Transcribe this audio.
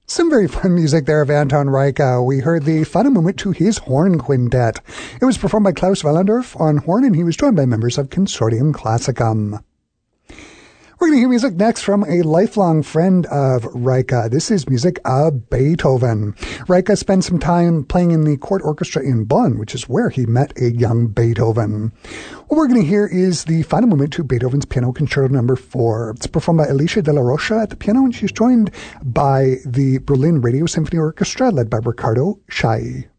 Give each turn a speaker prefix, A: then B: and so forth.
A: Some very fun music there of Anton Reicha. We heard the final movement to his horn quintet. It was performed by Klaus Wellendorf on horn, and he was joined by members of Consortium Classicum. We're going to hear music next from a lifelong friend of Reicha. This is music of Beethoven. Reicha spent some time playing in the court orchestra in Bonn, which is where he met a young Beethoven. What we're going to hear is the final movement to Beethoven's Piano Concerto No. 4. It's performed by Alicia de la Rocha at the piano, and she's joined by the Berlin Radio Symphony Orchestra, led by Ricardo Chailly.